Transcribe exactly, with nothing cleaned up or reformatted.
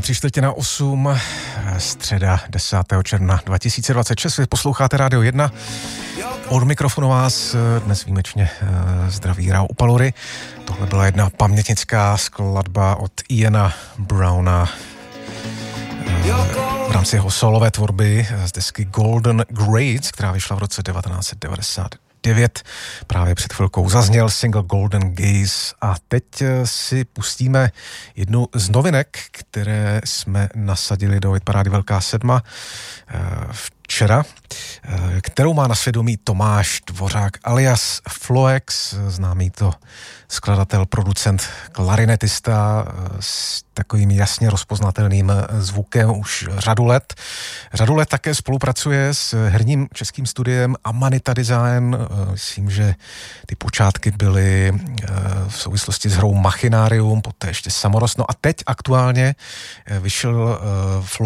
Tři čtvrtě na osm, středa desátého června dva tisíce dvacet šest. Vy posloucháte Rádio jedna. Od mikrofonu vás dnes výjimečně zdraví Rao Upalory. Tohle byla jedna pamětnická skladba od Iana Browna v rámci jeho solové tvorby z desky Golden Grades, která vyšla v roce devatenáct set devadesát devět. Právě před chvilkou zazněl single Golden Gaze a teď si pustíme jednu z novinek, které jsme nasadili do hitparády Velká sedma včera, kterou má na svědomí Tomáš Dvořák alias Floex, známý to skladatel, producent, klarinetista s takovým jasně rozpoznatelným zvukem už řadu let. Řadu let také spolupracuje s herním českým studiem Amanita Design. Myslím, že ty počátky byly v souvislosti s hrou Machinarium, poté ještě Samorost. No a teď aktuálně vyšel Floex